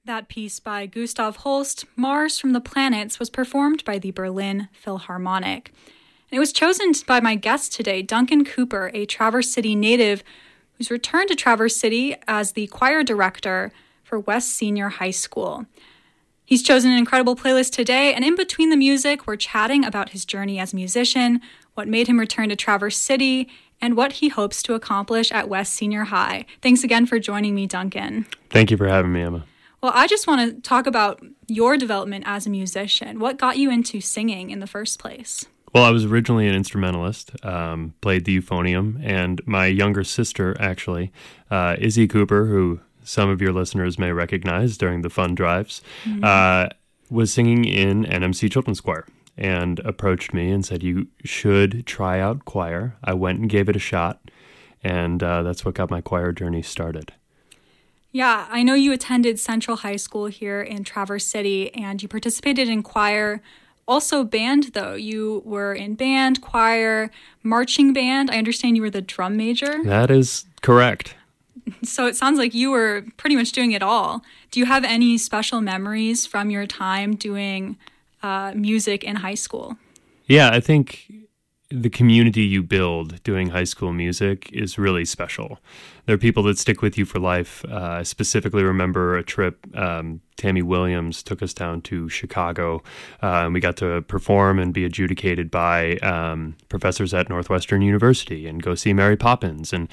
That piece by Gustav Holst, Mars from the Planets, was performed by the Berlin Philharmonic. It was chosen by my guest today, Duncan Cooper, a Traverse City native who's returned to Traverse City as the choir director for West Senior High School. He's chosen an incredible playlist today, and in between the music, we're chatting about his journey as a musician, what made him return to Traverse City, and what he hopes to accomplish at West Senior High. Thanks again for joining me, Duncan. Thank you for having me, Emma. Well, I just want to talk about your development as a musician. What got you into singing in the first place? Well, I was originally an instrumentalist, played the euphonium, and my younger sister, actually, Izzy Cooper, who some of your listeners may recognize during the fun drives, was singing in NMC Children's Choir and approached me and said, "You should try out choir." I went and gave it a shot, and that's what got my choir journey started. Yeah, I know you attended Central High School here in Traverse City, and you participated in choir. Also band, though. You were in band, choir, marching band. I understand you were the drum major. That is correct. So it sounds like you were pretty much doing it all. Do you have any special memories from your time doing music in high school? Yeah, I think the community you build doing high school music is really special. There are people that stick with you for life. I specifically remember a trip, Tammy Williams took us down to Chicago, and we got to perform and be adjudicated by professors at Northwestern University and go see Mary Poppins and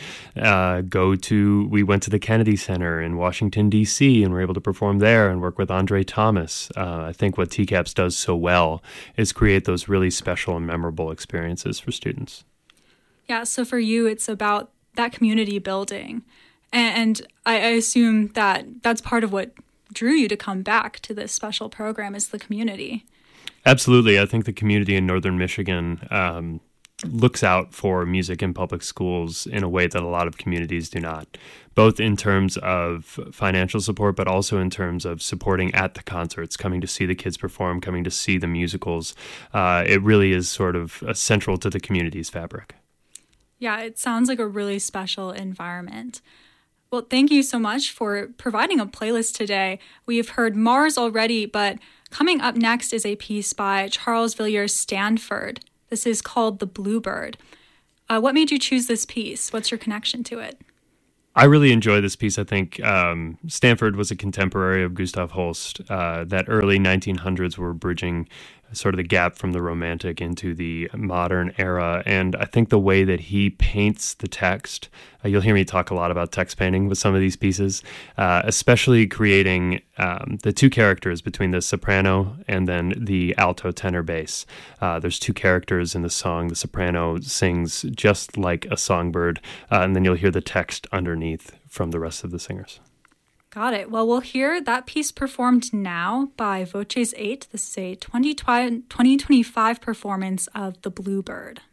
we went to the Kennedy Center in Washington, D.C., and were able to perform there and work with Andre Thomas. I think what TCAPS does so well is create those really special and memorable experiences for students. Yeah, so for you, it's about that community building. And I assume that that's part of what drew you to come back to this special program is the community. Absolutely. I think the community in Northern Michigan looks out for music in public schools in a way that a lot of communities do not, both in terms of financial support, but also in terms of supporting at the concerts, coming to see the kids perform, coming to see the musicals. It really is sort of central to the community's fabric. Yeah, it sounds like a really special environment. Well, thank you so much for providing a playlist today. We've heard Mars already, but coming up next is a piece by Charles Villiers Stanford. This is called The Bluebird. What made you choose this piece? What's your connection to it? I really enjoy this piece. I think Stanford was a contemporary of Gustav Holst. That early 1900s were bridging sort of the gap from the Romantic into the modern era. And I think the way that he paints the text, you'll hear me talk a lot about text painting with some of these pieces, especially creating the two characters between the soprano and then the alto tenor bass. There's two characters in the song. The soprano sings just like a songbird, and then you'll hear the text underneath from the rest of the singers. Got it. Well, we'll hear that piece performed now by Voces 8. This is a 2025 performance of The Bluebird.